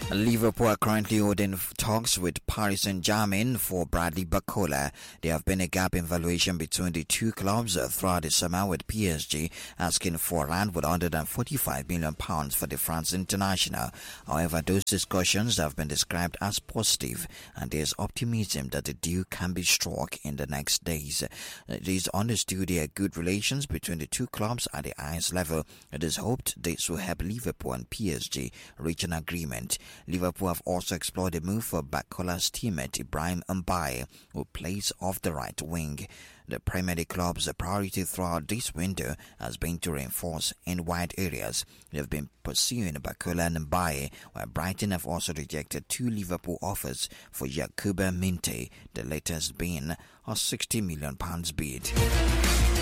Liverpool are currently holding talks with Paris Saint-Germain for Bradley Barcola. There have been a gap in valuation between the two clubs throughout the summer, with PSG asking for around £145 million for the France international. However, those discussions have been described as positive, and there is optimism that the deal can be struck in the next days. It is understood there are good relations between the two clubs at the highest level. It is hoped this will help Liverpool and PSG reach an agreement. Liverpool have also explored a move for Barcola's teammate Ibrahim Mbaye, who plays off the right wing. The Premier League club's priority throughout this window has been to reinforce in wide areas. They have been pursuing Barcola and Mbaye, while Brighton have also rejected two Liverpool offers for Yakuba Minte, the latest being a £60 million bid.